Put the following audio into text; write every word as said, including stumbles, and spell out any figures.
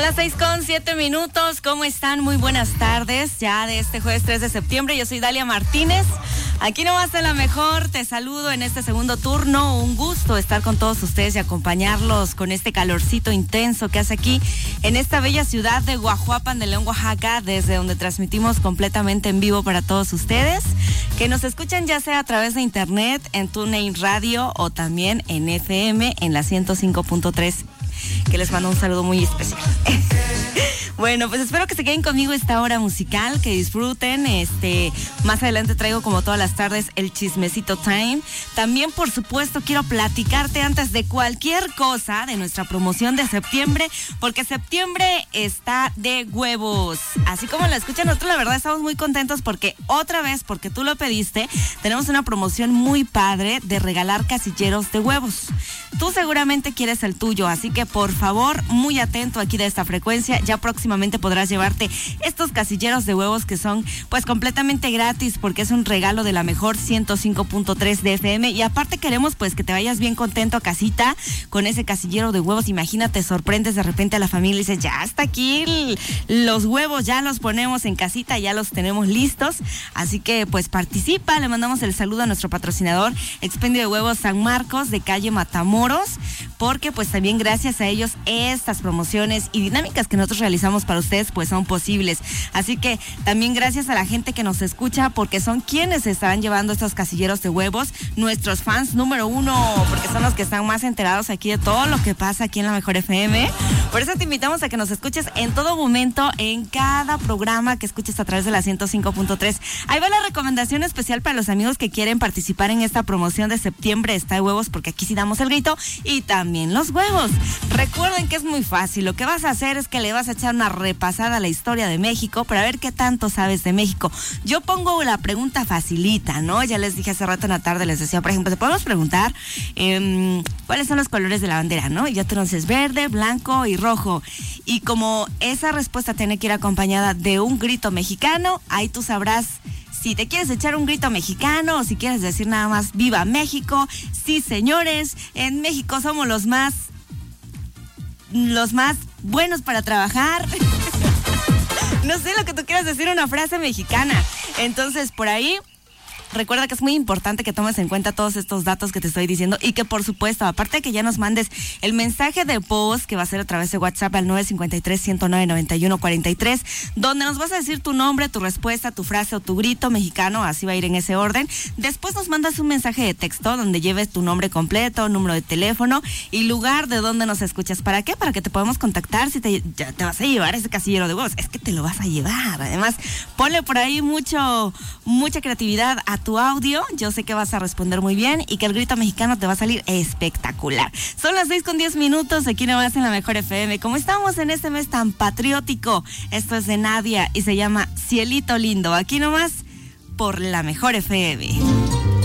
Las seis con siete minutos, ¿cómo están? Muy buenas tardes, ya de este jueves tres de septiembre. Yo soy Dalia Martínez, aquí nomás en La Mejor, te saludo en este segundo turno. Un gusto estar con todos ustedes y acompañarlos con este calorcito intenso que hace aquí en esta bella ciudad de Guajuapan de León, Oaxaca, desde donde transmitimos completamente en vivo para todos ustedes, que nos escuchan ya sea a través de internet, en TuneIn Radio o también en F M en la ciento cinco punto tres, que les mando un saludo muy especial. Bueno, pues espero que se queden conmigo esta hora musical, que disfruten. Este, más adelante traigo, como todas las tardes, el chismecito time. También, por supuesto, quiero platicarte antes de cualquier cosa de nuestra promoción de septiembre, porque septiembre está de huevos. Así como lo escuchan, nosotros la verdad estamos muy contentos porque otra vez, porque tú lo pediste, tenemos una promoción muy padre de regalar casilleros de huevos. Tú seguramente quieres el tuyo, así que por favor, muy atento aquí de esta frecuencia. Ya próximamente podrás llevarte estos casilleros de huevos que son pues completamente gratis, porque es un regalo de La Mejor ciento cinco punto tres de F M, y aparte queremos pues que te vayas bien contento a casita con ese casillero de huevos. Imagínate, sorprendes de repente a la familia y dices, ya está aquí el, los huevos, ya los ponemos en casita, ya los tenemos listos, así que pues participa. Le mandamos el saludo a nuestro patrocinador, Expendio de Huevos San Marcos, de calle Matamoros, porque pues también gracias a ellos estas promociones y dinámicas que nosotros realizamos para ustedes pues son posibles. Así que también gracias a la gente que nos escucha, porque son quienes estarán llevando estos casilleros de huevos, nuestros fans número uno, porque son los que están más enterados aquí de todo lo que pasa aquí en La Mejor F M. Por eso te invitamos a que nos escuches en todo momento, en cada programa que escuches a través de la ciento cinco punto tres. Ahí va la recomendación especial para los amigos que quieren participar en esta promoción de septiembre. Está de huevos, porque aquí sí damos el grito, y también los huevos. Recuerden que es muy fácil. Lo que vas a hacer es que le vas a echar una repasada a la historia de México para ver qué tanto sabes de México. Yo pongo la pregunta facilita, ¿no? Ya les dije hace rato en la tarde, les decía, por ejemplo, te podemos preguntar eh, cuáles son los colores de la bandera, ¿no? Y ya tú nos dices verde, blanco y rojo. Y como esa respuesta tiene que ir acompañada de un grito mexicano, ahí tú sabrás si te quieres echar un grito mexicano o si quieres decir nada más ¡Viva México! Sí, señores, en México somos los más los más buenos para trabajar. No sé lo que tú quieras decir, una frase mexicana. Entonces, por ahí, recuerda que es muy importante que tomes en cuenta todos estos datos que te estoy diciendo, y que por supuesto, aparte de que ya nos mandes el mensaje de voz, que va a ser a través de WhatsApp al nueve cinco tres, ciento nueve, noventa y uno cuarenta y tres, donde nos vas a decir tu nombre, tu respuesta, tu frase o tu grito mexicano, así va a ir en ese orden. Después nos mandas un mensaje de texto donde lleves tu nombre completo, número de teléfono y lugar de donde nos escuchas. ¿Para qué? Para que te podamos contactar si te, ya te vas a llevar ese casillero de huevos. Es que te lo vas a llevar. Además, ponle por ahí mucho, mucha creatividad a tu audio. Yo sé que vas a responder muy bien y que el grito mexicano te va a salir espectacular. Son las seis con diez minutos, aquí nomás en La Mejor F M. Como estamos en este mes tan patriótico, esto es de Nadia y se llama Cielito Lindo. Aquí nomás por La Mejor F M.